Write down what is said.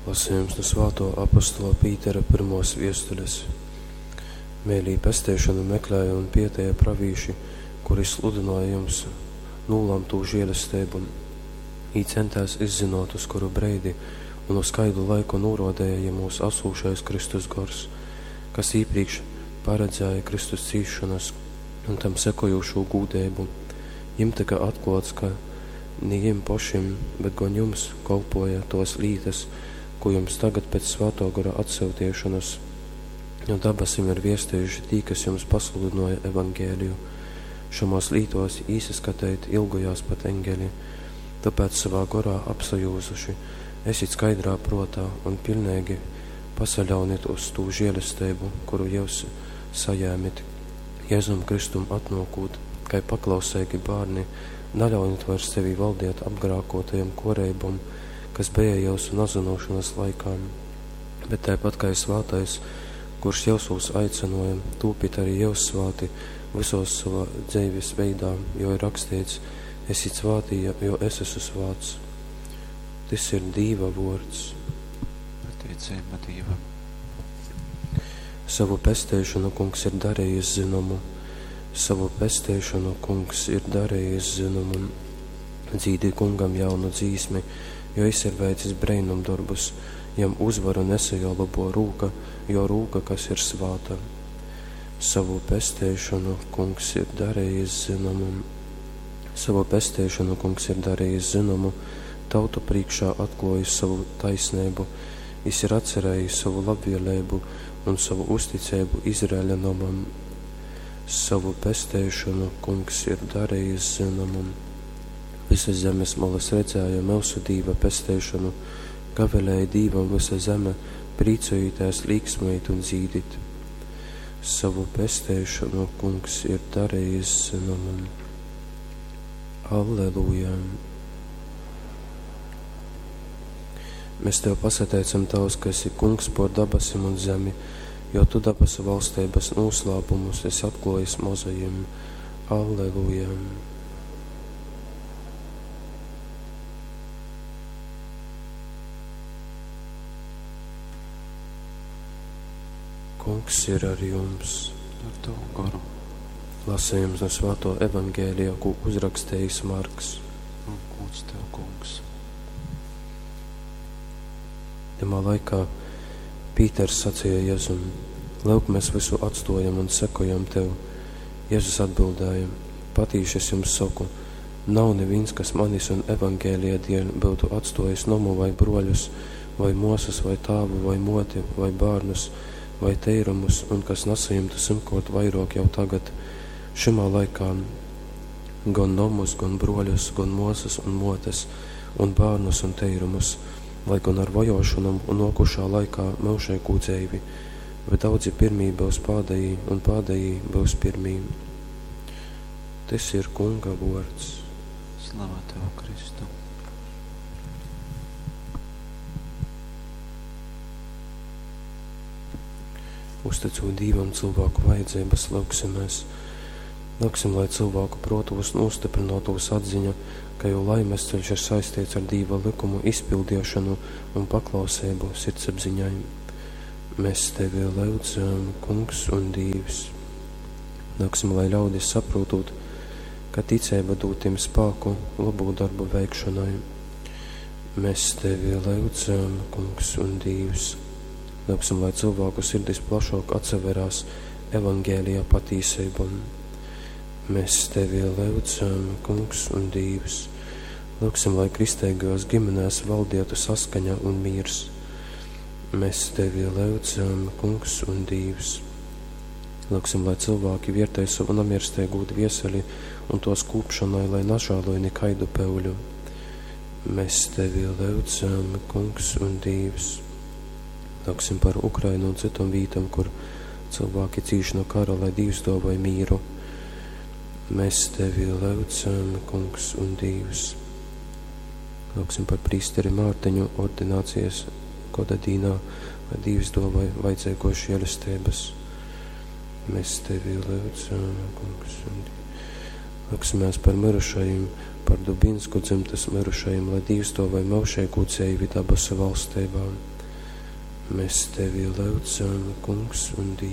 Lasījums no Svētā apostola Pītera pirmos viestuļas. Mēlī pestēšanu meklēja un pietēja pravīši, kuri sludināja jums nūlamtū žēlestību. Ī centās izzinot, uz kuru breidi un uz kaidu laiku nūrodēja mūsu asūšais Kristus gors, kas īpriekš paredzēja Kristus cīšanas un tam sekojošo gūdēbu. Jim tika atklāts, ka ne jim pošim, bet gan jums kalpoja tos lītas, ko jums tagad pēc Svētā gara atsevtiešanas, jo dabasim ir viestējuši tī, kas jums pasludināja evangēliju. Šomās lītos īsaskatēt ilgojās pat engeli, tāpēc savā gorā apsajūzuši, esit skaidrā protā un pilnīgi pasaļaunit uz tū žēlestību, kuru jūs sajēmit, Jēzum Kristum atnokūt, kai paklausēgi bārni, naļaunit vairs sevi valdiet apgrākotajam koreibam, kas bija jūsu nazinošanas laikām, bet tāpat kā svātais, kurš jūsos aicināja, tūpīt arī jūs svāti visos savā dzīves veidā, jo ir rakstīts, esit svāti, jo es esmu svāts. Tas ir Dīva vārds. Pateicība Dievam. Savu pestēšanu kungs ir darījis zināmu. Savu pestēšanu kungs ir darījis zināmu. Dzīdī kungam jaunu dzīsmi, jo es ir veicis breinumdarbus, jam uzvaru nesēja labo rūka, jo rūka, kas ir svāta. Savu pestēšanu kungs ir darījis zināmu. Savu pestēšanu kungs ir darījis zināmu, tautu priekšā atklājis savu taisnību, es ir atcerējis savu labvēlību un savu uzticību Izraēļa namam. Savu pestēšanu kungs ir darījis zināmu. Visa zemes malas redzēja mūsu Dīva pestēšanu, gavēlēja Dīvam visa zeme, prīcojītās līksmēt un zīdīt. Savu pestēšanu kungs ir darījis zināmu. Alleluja! Mēs tev pasateicam tavs, ka esi kungs por dabasim un zemi, jo tu dabasu valstības noslēpumus esi atklājis mozajiem. Alleluja! Kungs ir ar jums. Ar tavu garu. Lasījums no Svētā evangēlijā, ko uzrakstējis Marks. Un kungs tev, kungs. Tamā laikā Pīters sacīja Jēzum, lūk, mēs visu atstojam un sekojam tev. Jēzus atbildēja, patīši es jums saku, nav neviens, kas manis un evangēlijā dēļ būtu atstojis nomu vai broļus, vai mosas, vai tāvu, vai moti, vai bārnus, vai teirumus, un kas nesaimtu 100 vairāk jau tagad, šimā laikā, gan nomus, gan broļus, gan mosas un motes, un bārnus un teirumus, lai gan ar vajošanam un nokušā laikā mūžīgu dzīvi, bet daudzi pirmī būs pādējī, un pādējī būs pirmī. Tas ir kunga vārds. Slava tev, Kristu. Uzticot Dievam cilvēku vajadzības, lūksimies. Lūksim, lai cilvēku protos nostiprinātos atziņa, ka jau laimes ceļš ir saistīts ar Dieva likumu izpildīšanu un paklausību sirdsapziņai. Mēs tevi lūdzam, kungs un Dievs. Lūksim, lai ļaudis saprotot, ka ticība dod tiem spēku labu darbu veikšanai. Mēs tevi lūdzam, kungs un Dievs. Lūksim, lai cilvēku sirdis plašāk atseverās evangēlijā patīsībam. Mēs tevi lūdzam, kungs un Dievs. Lūksim, lai kristīgajos ģimenēs valdietu saskaņa un miers. Mēs tevi lūdzam, kungs un Dievs. Lūksim, lai cilvēki vietēj savu namirstē gūt vieseli un tos kūpšanai, lai nažāloja nekaidu peuļu. Mēs tevi lūdzam, kungs un Dievs. Lūksim par Ukrainu un citam vītam, kur cilvēki cīš no kara, lai Dievs dāvāj mīru. Mēs tevi lūdzam, kungs un Dievs. Lūksim par prīsteri Mārtiņu ordinācijas Kodadīnā, lai Dievs dāvāj vajadzīgo žēlastības. Mēs tevi lūdzam, kungs un Dievs. Lūksimies par mirušajiem, par Dubinsku dzimtas mirušajiem, lai Dievs dāvāj mūžīgu dzīvi dabas valstībām. Mēs tevi lūdzam, Kungs un Dievs.